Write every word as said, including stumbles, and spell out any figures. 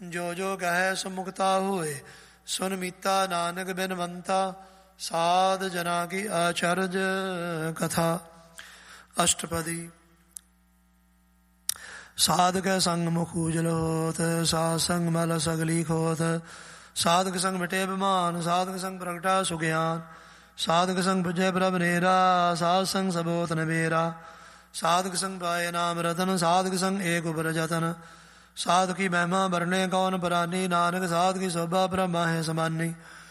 ਜੋ ਜੋ ਕਹੈ ਸੋ ਮੁਕਤਾ ਹੋਏ। ਸੁਨ ਮੀਤਾ ਨਾਨਕ ਬਿਨਵੰਤਾ, ਸਾਧ ਜਨਾ ਕੀ ਆਚਰਜ ਕਥਾ। ਅਸ਼ਟਪਦੀ। ਸਾਧਕ ਸੰਗ ਮੁਖ ਉਜਲ ਹੋਤ, ਸਾਧ ਸੰਗ ਮਲ ਸਗਲੀ ਖੋਤ। ਸਾਧਕ ਸੰਗ ਮਿਟੇ ਬਿਮਾਨ, ਸਾਧਕ ਸੰਗ ਪ੍ਰਗਟਾ ਸੁਗਿਆਨ। ਸਾਧਕ ਸੰਗ ਪੁਜੈ ਪ੍ਰਭ ਨੇਰਾ, ਸਾਧ ਸੰਗ ਸਬੋਤ ਨਬੇਰਾ। ਸਾਧਕ ਸੰਗ ਪਾਏ ਨਾਮ ਰਤਨ, ਸਾਧਕ ਸੰਗ ਏਕ ਉਪਰ ਜਤਨ। ਸਾਧ ਕੀ ਮਹਿਮਾ ਵਰਨੇ ਕੌਣ ਪ੍ਰਾਨੀ, ਨਾਨਕ ਸਾਧ ਕੀ ਸੋਭਾ ਬ੍ਰਹਮਾ ਹੈ ਸਮਾਨੀ।